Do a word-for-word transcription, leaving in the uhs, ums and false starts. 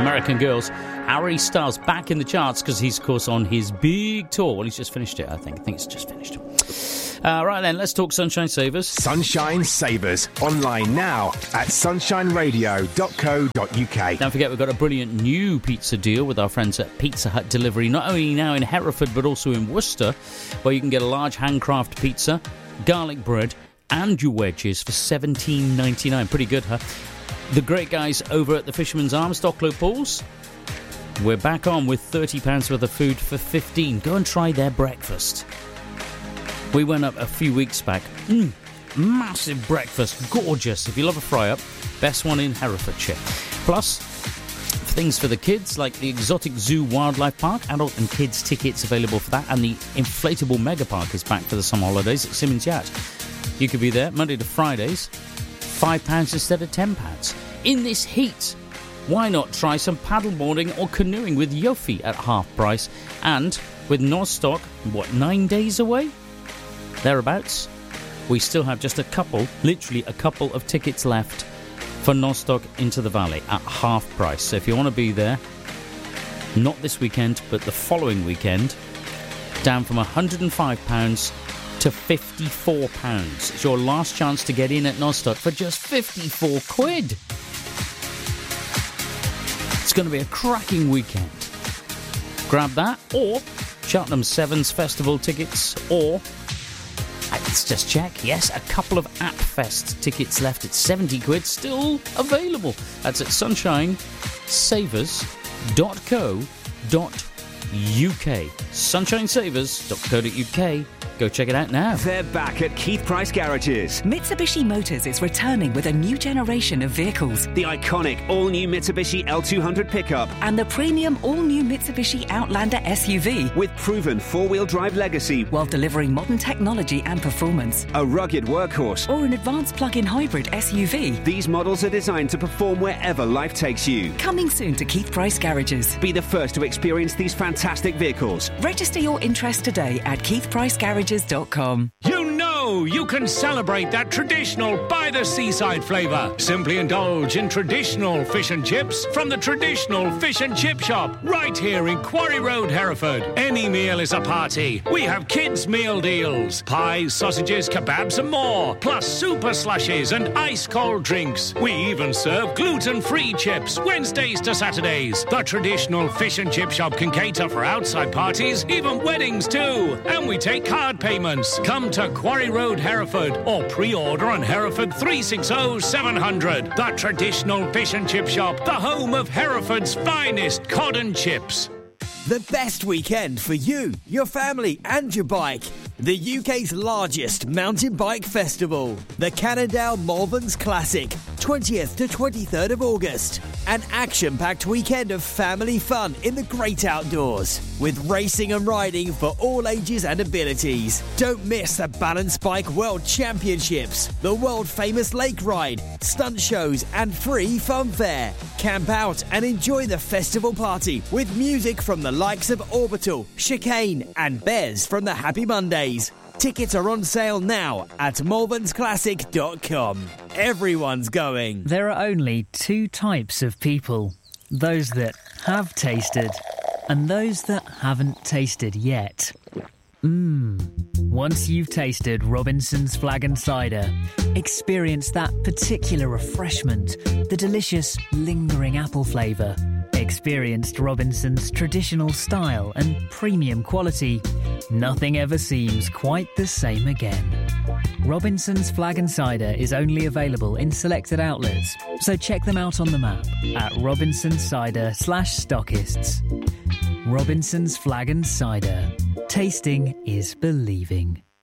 American Girls. Harry Styles back in the charts because he's, of course, on his big tour. Well, he's just finished it, I think. I think it's just finished. Uh, right then, let's talk Sunshine Savers. Sunshine Savers, online now at sunshine radio dot co dot uk. Don't forget, we've got a brilliant new pizza deal with our friends at Pizza Hut Delivery, not only now in Hereford but also in Worcester, where you can get a large handcraft pizza, garlic bread and your wedges for seventeen ninety-nine. Pretty good, huh? The great guys over at the Fisherman's Arms, Docklow Pools, we're back on with thirty pounds worth of food for fifteen. Go and try their breakfast. We went up a few weeks back. Mm, massive breakfast. Gorgeous. If you love a fry-up, best one in Herefordshire. Plus, things for the kids, like the Exotic Zoo Wildlife Park. Adult and kids tickets available for that. And the Inflatable Mega Park is back for the summer holidays at Simmons Yacht. You could be there Monday to Fridays. five pounds instead of ten pounds. In this heat, why not try some paddleboarding or canoeing with Yofi at half price? And with Nostock, what, nine days away? Thereabouts. We still have just a couple, literally a couple of tickets left for Nostock Into the Valley at half price. So if you want to be there, not this weekend, but the following weekend, down from one hundred and five pounds to fifty-four pounds. It's your last chance to get in at Nostock for just fifty-four quid. It's going to be a cracking weekend. Grab that, or Cheltenham Sevens Festival tickets, or let's just check. Yes, a couple of App Fest tickets left at seventy quid, still available. That's at sunshine savers dot co dot uk. sunshine savers dot co dot uk. Go check it out now. They're back at Keith Price Garages. Mitsubishi Motors is returning with a new generation of vehicles. The iconic all-new Mitsubishi L two hundred pickup. And the premium all-new Mitsubishi Outlander S U V. With proven four-wheel drive legacy. While delivering modern technology and performance. A rugged workhorse. Or an advanced plug-in hybrid S U V. These models are designed to perform wherever life takes you. Coming soon to Keith Price Garages. Be the first to experience these fantastic vehicles. Register your interest today at keith price garages dot com. You know you can celebrate that traditional by-the-seaside flavour. Simply indulge in traditional fish and chips from the traditional fish and chip shop right here in Quarry Road, Hereford. Any meal is a party. We have kids' meal deals. Pies, sausages, kebabs and more. Plus super slushies and ice-cold drinks. We even serve gluten-free chips Wednesdays to Saturdays. The traditional fish and chip shop can cater for outside parties, even weddings too. And we take card payments. Come to Quarry Road, Hereford, or pre-order on Hereford three six zero seven hundred. The traditional fish and chip shop, the home of Hereford's finest cod and chips. The best weekend for you, your family and your bike. The U K's largest mountain bike festival. The Cannondale Malverns Classic, twentieth to twenty-third of August. An action-packed weekend of family fun in the great outdoors. With racing and riding for all ages and abilities. Don't miss the Balance Bike World Championships, the world-famous lake ride, stunt shows and free fun fair. Camp out and enjoy the festival party with music from the likes of Orbital, Chicane and Bez from the Happy Mondays. Tickets are on sale now at malverns classic dot com. Everyone's going. There are only two types of people. Those that have tasted and those that haven't tasted yet. Mmm. Once you've tasted Robinson's Flag and Cider, experience that particular refreshment, the delicious, lingering apple flavour. Experienced Robinson's traditional style and premium quality. Nothing ever seems quite the same again. Robinson's Flag and Cider is only available in selected outlets, so check them out on the map at Robinson's Cider slash stockists. Robinson's Flag and Cider. Tasting is believing.